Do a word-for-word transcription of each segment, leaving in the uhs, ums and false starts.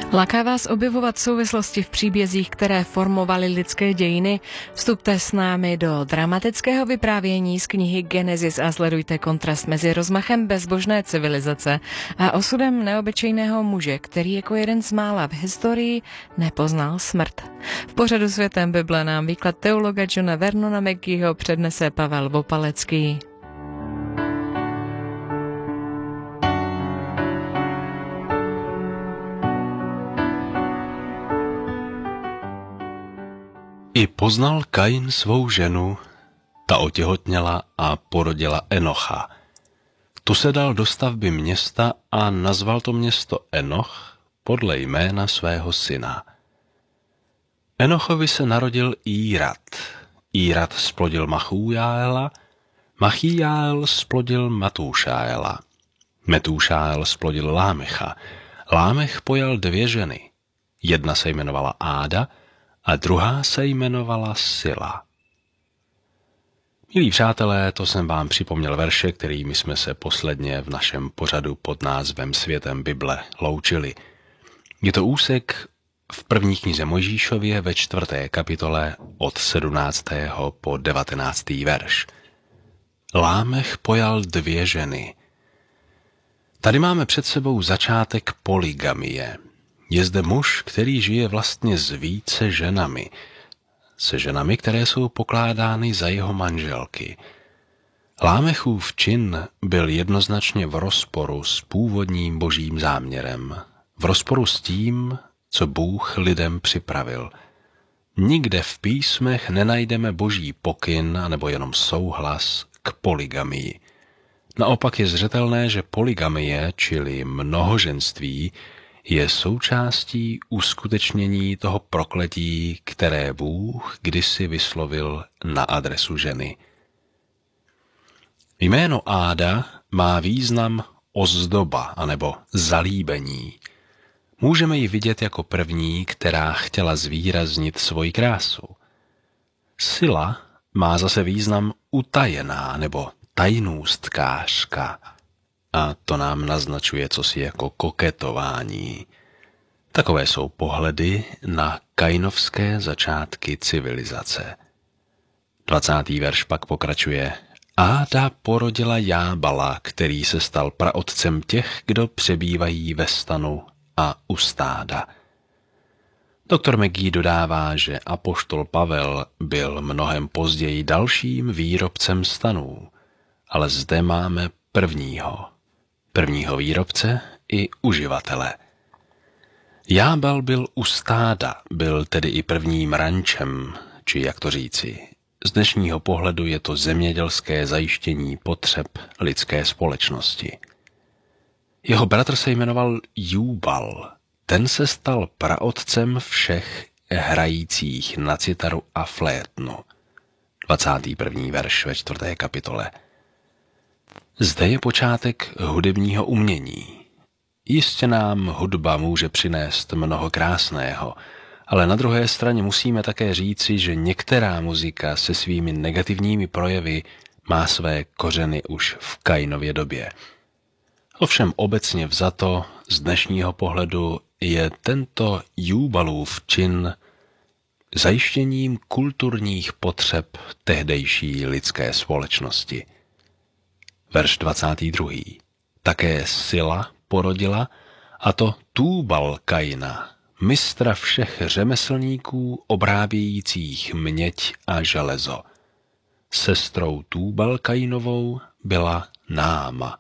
Láká vás objevovat souvislosti v příbězích, které formovaly lidské dějiny? Vstupte s námi do dramatického vyprávění z knihy Genesis a sledujte kontrast mezi rozmachem bezbožné civilizace a osudem neobyčejného muže, který jako jeden z mála v historii nepoznal smrt. V pořadu Světem Bible nám výklad teologa Johna Vernona McGeeho přednese Pavel Vopalecký. I poznal Kain svou ženu, ta otěhotněla a porodila Enocha. Tu se dal do stavby města a nazval to město Enoch podle jména svého syna. Enochovi se narodil Írad. Írad splodil Machújáela, Machíjáel splodil Matúšáela. Metúšáel splodil Lámecha. Lámech pojal dvě ženy. Jedna se jmenovala Áda a druhá se jmenovala Sila. Milí přátelé, to jsem vám připomněl verše, kterými jsme se posledně v našem pořadu pod názvem Světem Bible loučili. Je to úsek v první knize Mojžíšově ve čtvrté kapitole od sedmnáctého po devatenáctý verš. Lámech pojal dvě ženy. Tady máme před sebou začátek polygamie. Je zde muž, který žije vlastně s více ženami. Se ženami, které jsou pokládány za jeho manželky. Lámechův čin byl jednoznačně v rozporu s původním božím záměrem. V rozporu s tím, co Bůh lidem připravil. Nikde v písmech nenajdeme boží pokyn anebo jenom souhlas k polygamii. Naopak je zřetelné, že polygamie, čili mnohoženství, je součástí uskutečnění toho prokletí, které Bůh kdysi vyslovil na adresu ženy. Jméno Áda má význam ozdoba anebo zalíbení. Můžeme ji vidět jako první, která chtěla zvýraznit svoji krásu. Sila má zase význam utajená nebo tajnůstkářka. A to nám naznačuje cosi jako koketování. Takové jsou pohledy na kainovské začátky civilizace. dvacátý verš pak pokračuje. Áda porodila Jábala, který se stal praotcem těch, kdo přebývají ve stanu a u stáda. Doktor McGee dodává, že apoštol Pavel byl mnohem později dalším výrobcem stanů, ale zde máme prvního. Prvního výrobce i uživatele. Jábal byl u stáda, byl tedy i prvním rančem, či jak to říci. Z dnešního pohledu je to zemědělské zajištění potřeb lidské společnosti. Jeho bratr se jmenoval Júbal. Ten se stal praotcem všech hrajících na citaru a flétnu. dvacátý první verš ve čtvrté kapitole. Zde je počátek hudebního umění. Jistě nám hudba může přinést mnoho krásného, ale na druhé straně musíme také říci, že některá muzika se svými negativními projevy má své kořeny už v Kainově době. Ovšem obecně vzato z dnešního pohledu je tento Júbalův čin zajištěním kulturních potřeb tehdejší lidské společnosti. Verš dvacátý druhý. Také Sila porodila, a to Túbal Kaina, mistra všech řemeslníků obrábějících měď a železo. Sestrou Túbal Kainovou byla Náama.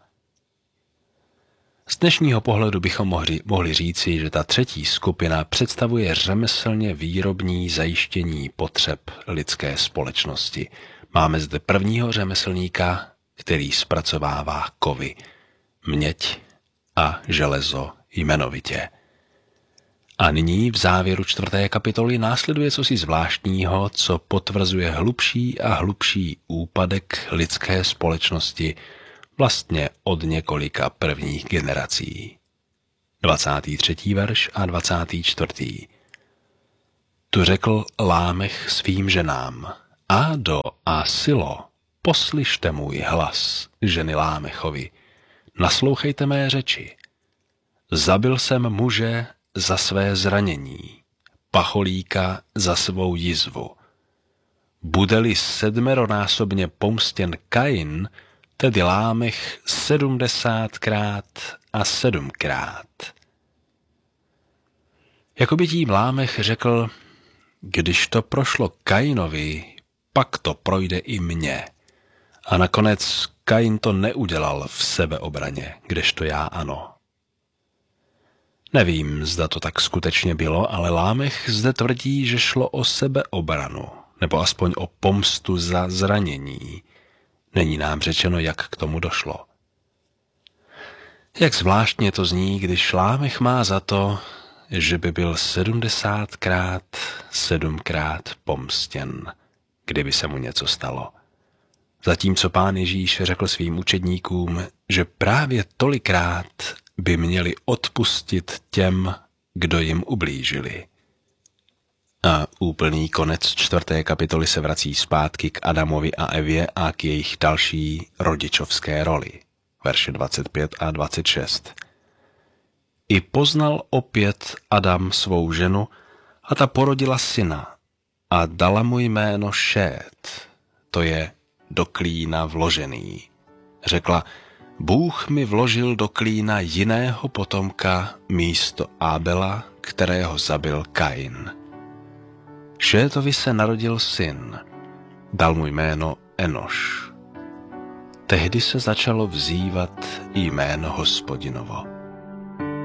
Z dnešního pohledu bychom mohli, mohli říci, že ta třetí skupina představuje řemeslně výrobní zajištění potřeb lidské společnosti. Máme zde prvního řemeslníka, který zpracovává kovy, měď a železo jmenovitě. A nyní v závěru čtvrté kapitoly následuje cosi zvláštního, co potvrzuje hlubší a hlubší úpadek lidské společnosti vlastně od několika prvních generací. dvacátý třetí verš a dvacátý čtvrtý. Tu řekl Lámech svým ženám: Ádo a Silo, poslyšte můj hlas, ženy Lámechovi, naslouchejte mé řeči. Zabil jsem muže, za své zranění, pacholíka za svou jizvu. Bude-li sedmeronásobně pomstěn Kain, tedy Lámech sedmdesátkrát a sedmkrát. Jakoby tím Lámech řekl, když to prošlo Kainovi, pak to projde i mně. A nakonec Kain to neudělal v sebeobraně, kdežto já ano. Nevím, zda to tak skutečně bylo, ale Lámech zde tvrdí, že šlo o sebeobranu, nebo aspoň o pomstu za zranění. Není nám řečeno, jak k tomu došlo. Jak zvláštně to zní, když Lámech má za to, že by byl sedmdesátkrát, sedmkrát pomstěn, kdyby se mu něco stalo. Zatímco Pán Ježíš řekl svým učedníkům, že právě tolikrát by měli odpustit těm, kdo jim ublížili. A úplný konec čtvrté kapitoly se vrací zpátky k Adamovi a Evě a k jejich další rodičovské roli. Verše dvacet pět a dvacet šest. I poznal opět Adam svou ženu a ta porodila syna a dala mu jméno Šét, to je do klína vložený. Řekla, Bůh mi vložil do klína jiného potomka místo Ábela, kterého zabil Kain. Šétovi se narodil syn, dal mu jméno Enoš. Tehdy se začalo vzývat jméno Hospodinovo.